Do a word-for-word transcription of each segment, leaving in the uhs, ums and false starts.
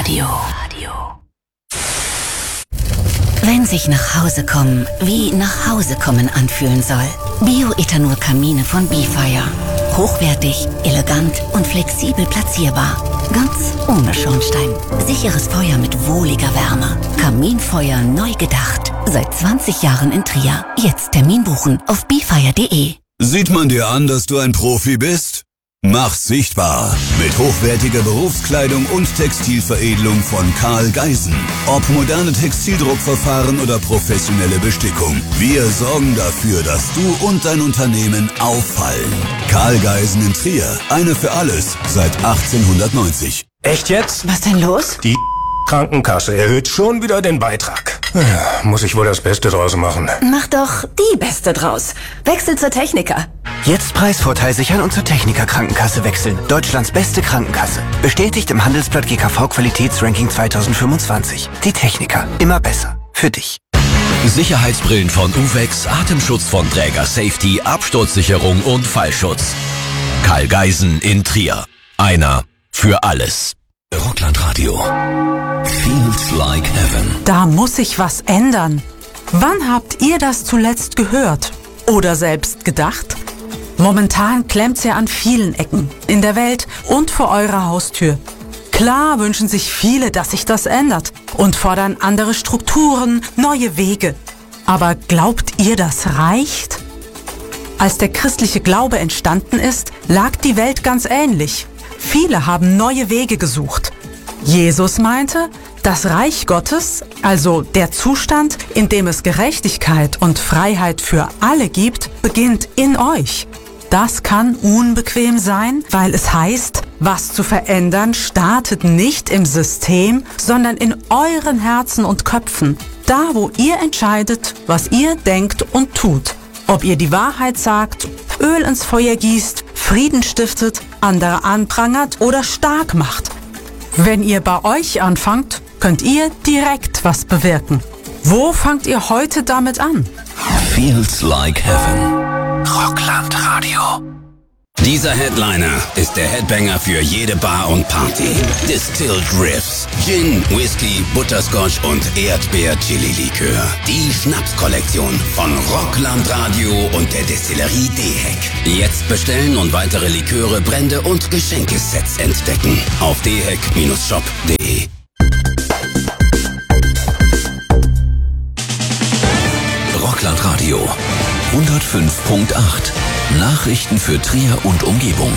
Radio. Wenn sich nach Hause kommen wie nach Hause kommen anfühlen soll. Bioethanol-Kamine von BeFire. Hochwertig, elegant und flexibel platzierbar. Ganz ohne Schornstein. Sicheres Feuer mit wohliger Wärme. Kaminfeuer neu gedacht. Seit zwanzig Jahren in Trier. Jetzt Termin buchen auf befire punkt de. Sieht man dir an, dass du ein Profi bist? Mach's sichtbar mit hochwertiger Berufskleidung und Textilveredelung von Karl Geisen. Ob moderne Textildruckverfahren oder professionelle Bestickung. Wir sorgen dafür, dass du und dein Unternehmen auffallen. Karl Geisen in Trier. Eine für alles seit achtzehnhundertneunzig. Echt jetzt? Was denn los? Die Krankenkasse erhöht schon wieder den Beitrag. Ja, muss ich wohl das Beste draus machen. Mach doch die Beste draus. Wechsel zur Techniker. Jetzt Preisvorteil sichern und zur Techniker Krankenkasse wechseln. Deutschlands beste Krankenkasse. Bestätigt im Handelsblatt G K V Qualitätsranking zweitausendfünfundzwanzig. Die Techniker. Immer besser. Für dich. Sicherheitsbrillen von Uvex, Atemschutz von Träger Safety, Absturzsicherung und Fallschutz. Karl Geisen in Trier. Einer für alles. Rocklandradio. Feels like heaven. Da muss sich was ändern. Wann habt ihr das zuletzt gehört? Oder selbst gedacht? Momentan klemmt's ja an vielen Ecken. In der Welt und vor eurer Haustür. Klar wünschen sich viele, dass sich das ändert und fordern andere Strukturen, neue Wege. Aber glaubt ihr, das reicht? Als der christliche Glaube entstanden ist, lag die Welt ganz ähnlich. Viele haben neue Wege gesucht. Jesus meinte, das Reich Gottes, also der Zustand, in dem es Gerechtigkeit und Freiheit für alle gibt, beginnt in euch. Das kann unbequem sein, weil es heißt, was zu verändern startet nicht im System, sondern in euren Herzen und Köpfen. Da, wo ihr entscheidet, was ihr denkt und tut. Ob ihr die Wahrheit sagt, Öl ins Feuer gießt, Frieden stiftet, andere anprangert oder stark macht. Wenn ihr bei euch anfangt, könnt ihr direkt was bewirken. Wo fangt ihr heute damit an? Feels like heaven. Rocklandradio. Dieser Headliner ist der Headbanger für jede Bar und Party. Distilled Riffs, Gin, Whisky, Butterscotch und Erdbeer-Chili-Likör. Die Schnapskollektion von Rocklandradio und der Destillerie Dehek. Jetzt bestellen und weitere Liköre, Brände und Geschenkesets entdecken. Auf dehek Shop punkt de. Rocklandradio hundertfünf Komma acht. Nachrichten für Trier und Umgebung.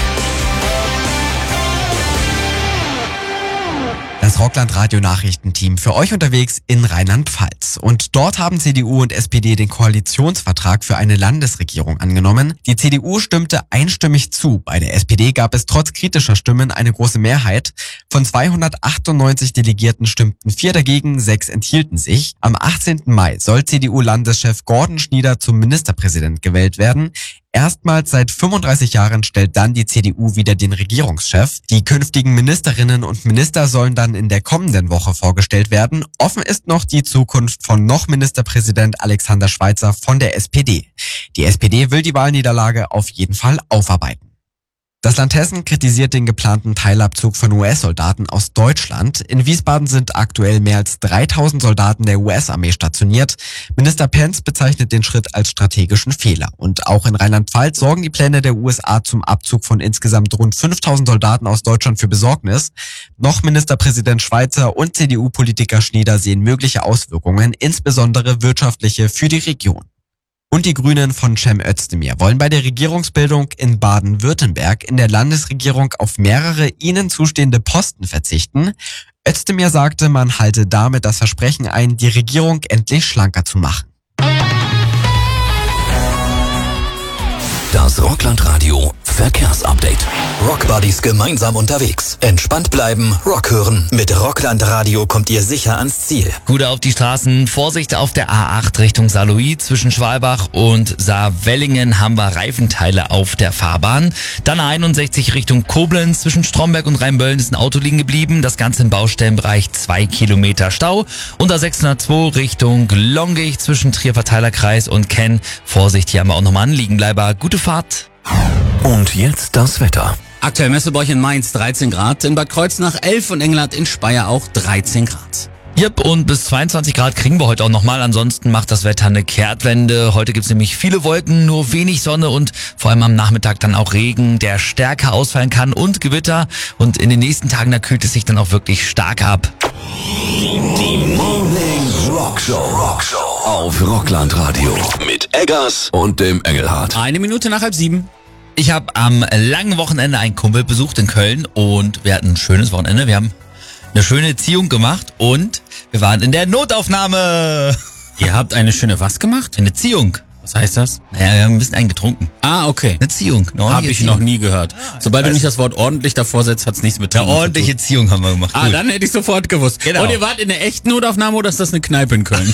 Das Rockland-Radio-Nachrichtenteam für euch unterwegs in Rheinland-Pfalz. Und dort haben C D U und S P D den Koalitionsvertrag für eine Landesregierung angenommen. Die C D U stimmte einstimmig zu. Bei der S P D gab es trotz kritischer Stimmen eine große Mehrheit. Von zweihundertachtundneunzig Delegierten stimmten vier dagegen, sechs enthielten sich. Am achtzehnten Mai soll C D U-Landeschef Gordon Schnieder zum Ministerpräsident gewählt werden. Erstmals seit fünfunddreißig Jahren stellt dann die C D U wieder den Regierungschef. Die künftigen Ministerinnen und Minister sollen dann in der kommenden Woche vorgestellt werden. Offen ist noch die Zukunft von noch Ministerpräsident Alexander Schweitzer von der S P D. Die S P D will die Wahlniederlage auf jeden Fall aufarbeiten. Das Land Hessen kritisiert den geplanten Teilabzug von U S-Soldaten aus Deutschland. In Wiesbaden sind aktuell mehr als dreitausend Soldaten der U S-Armee stationiert. Minister Pence bezeichnet den Schritt als strategischen Fehler. Und auch in Rheinland-Pfalz sorgen die Pläne der U S A zum Abzug von insgesamt rund fünftausend Soldaten aus Deutschland für Besorgnis. Noch Ministerpräsident Schweitzer und C D U-Politiker Schnieder sehen mögliche Auswirkungen, insbesondere wirtschaftliche, für die Region. Und die Grünen von Cem Özdemir wollen bei der Regierungsbildung in Baden-Württemberg in der Landesregierung auf mehrere ihnen zustehende Posten verzichten. Özdemir sagte, man halte damit das Versprechen ein, die Regierung endlich schlanker zu machen. Das Rocklandradio Verkehrsupdate. Rockbuddies gemeinsam unterwegs. Entspannt bleiben, Rock hören. Mit Rocklandradio kommt ihr sicher ans Ziel. Gute auf die Straßen. Vorsicht auf der A acht Richtung Saarlouis. Zwischen Schwalbach und Saarwellingen haben wir Reifenteile auf der Fahrbahn. Dann A einundsechzig Richtung Koblenz. Zwischen Stromberg und Rheinböllen ist ein Auto liegen geblieben. Das Ganze im Baustellenbereich zwei Kilometer Stau. Und A sechshundertzwei Richtung Longich zwischen Trier-Verteilerkreis und Kenn. Vorsicht, hier haben wir auch nochmal einen Liegenbleiber. Gute Fahrt. Und jetzt das Wetter. Aktuell Messebauch in Mainz dreizehn Grad, in Bad Kreuznach elf und Engelhardt in Speyer auch dreizehn Grad. Yep, und bis zweiundzwanzig Grad kriegen wir heute auch nochmal. Ansonsten macht das Wetter eine Kehrtwende. Heute gibt's nämlich viele Wolken, nur wenig Sonne und vor allem am Nachmittag dann auch Regen, der stärker ausfallen kann und Gewitter. Und in den nächsten Tagen, da kühlt es sich dann auch wirklich stark ab. Die Morning Rock Show. Rock Show auf Rockland Radio mit Eggers und dem Engelhardt. Eine Minute nach halb sieben. Ich habe am langen Wochenende einen Kumpel besucht in Köln und wir hatten ein schönes Wochenende. Wir haben eine schöne Ziehung gemacht und wir waren in der Notaufnahme. Ihr habt eine schöne was gemacht? Eine Ziehung. Was heißt das? Naja, wir haben ein bisschen eingetrunken. Ah, okay. Eine Ziehung. Eine Habe ich Ziehung. noch nie gehört. Ah, Sobald du nicht das Wort ordentlich davor setzt, hat's nichts mit Eine ordentliche Ziehung haben wir gemacht. Ah, Gut. dann hätte ich sofort gewusst. Genau. Und ihr wart in der echten Notaufnahme oder ist das eine Kneipe in Köln?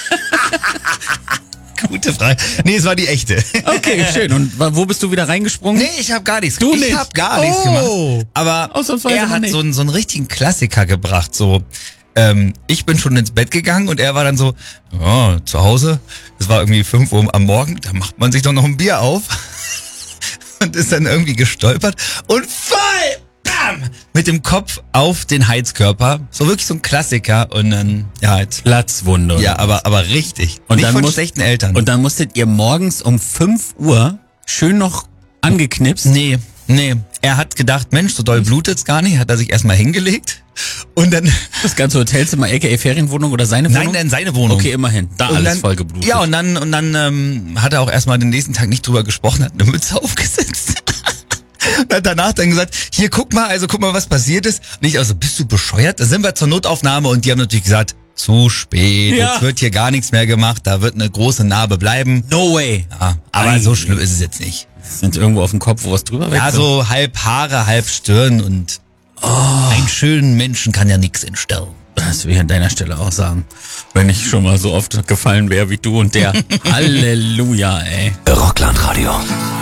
Gute Frage. Nee, es war die echte. Okay, schön. Und wo bist du wieder reingesprungen? Nee, ich habe gar nichts Du Ich nicht? habe gar nichts Oh. gemacht. Aber Ausnahmsweise er mal hat nicht. so einen, so einen richtigen Klassiker gebracht. So, ähm, ich bin schon ins Bett gegangen und er war dann so, ja, zu Hause. Es war irgendwie fünf Uhr am Morgen. Da macht man sich doch noch ein Bier auf. Und ist dann irgendwie gestolpert und voll, bam, mit dem Kopf auf den Heizkörper. So wirklich so ein Klassiker. Und dann, ja, halt. Platzwunde. Ja, aber, aber richtig. Und Nicht dann von muss- schlechten Eltern. Und dann musstet ihr morgens um fünf Uhr schön noch angeknipst. Nee, nee. Er hat gedacht, Mensch, so doll blutet's gar nicht. Hat er sich erstmal hingelegt. Und dann... Das ganze Hotelzimmer, aka Ferienwohnung oder seine Wohnung? Nein, nein, seine Wohnung. Okay, immerhin. Da Und alles dann, voll geblutet. Ja, und dann, und dann ähm, hat er auch erstmal den nächsten Tag nicht drüber gesprochen, hat eine Mütze aufgesetzt. Und hat danach dann gesagt, hier, guck mal, also guck mal, was passiert ist. Und ich, also, bist du bescheuert? Da sind wir zur Notaufnahme und die haben natürlich gesagt, zu spät, Ja. jetzt wird hier gar nichts mehr gemacht, da wird eine große Narbe bleiben. No way. Ja, aber Ei. so schlimm ist es jetzt nicht. Sind irgendwo auf dem Kopf, wo was drüber weg Ja, so halb Haare, halb Stirn und einen schönen Menschen kann ja nichts entstellen. Das will ich an deiner Stelle auch sagen. Wenn ich schon mal so oft gefallen wäre wie du und der. Halleluja, ey. Rockland Radio.